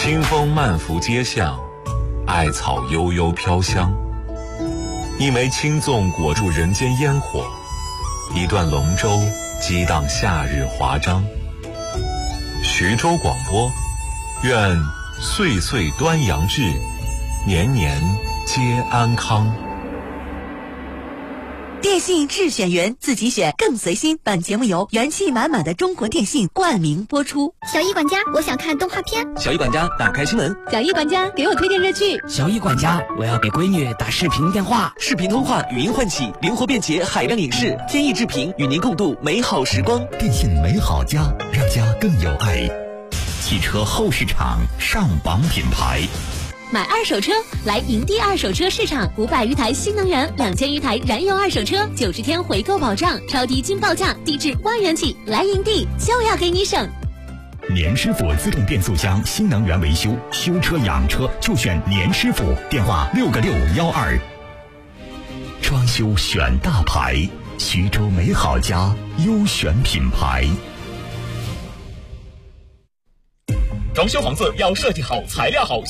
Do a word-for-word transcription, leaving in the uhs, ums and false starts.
清风漫拂街巷，艾草悠悠飘香。一枚青粽裹住人间烟火，一段龙舟激荡夏日华章。徐州广播，愿岁岁端阳至，年年皆安康。 电信智选员，自己选更随心。本节目由元气满满的中国电信冠名播出。 小易管家，我想看动画片。 小易管家，打开新闻。 小易管家，给我推荐热剧。 小易管家，我要给闺女打视频电话。 视频通话，语音唤起，灵活便捷，海量影视，天意制屏，与您共度美好时光。 电信美好家，让家更有爱。汽车后市场上榜品牌。 买二手车来营地二手车市场，五百余台新能源，两千余台燃油二手车，九十天回购保障，超低金报价，低至万元起。来营地就要给你省。 年师傅自动变速箱新能源维修，修车养车就选年师傅，电话六个六幺二。装修选大牌，徐州美好家优选品牌。 装修房子要设计好，材料好。